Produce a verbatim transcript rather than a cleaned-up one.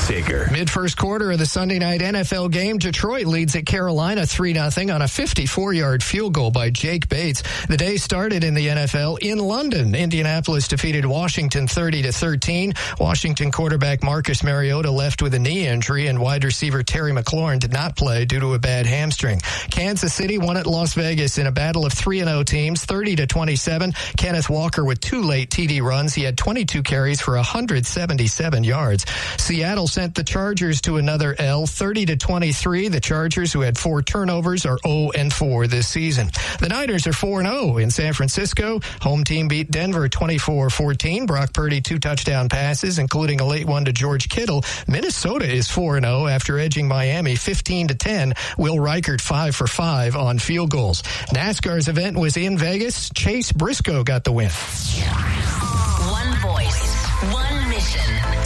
Sager. Mid-first quarter of the Sunday night N F L game, Detroit leads at Carolina three nothing on a fifty-four-yard field goal by Jake Bates. The day started in the N F L in London. Indianapolis defeated Washington thirty to thirteen. Washington quarterback Marcus Mariota left with a knee injury, and wide receiver Terry McLaurin did not play due to a bad hamstring. Kansas City won at Las Vegas in a battle of three and oh teams, thirty to twenty-seven. Kenneth Walker with two late T D runs. He had twenty-two carries for one hundred seventy-seven yards. Seattle sent the Chargers to another L, thirty to twenty-three. The Chargers, who had four turnovers, are oh and four this season. The Niners are four and oh in San Francisco. Home team beat Denver twenty-four fourteen. Brock Purdy, two touchdown passes, including a late one to George Kittle. Minnesota is four and oh after edging Miami fifteen to ten. Will Reichert five for five on field goals. NASCAR's event was in Vegas. Chase Briscoe got the win. One voice, one mission.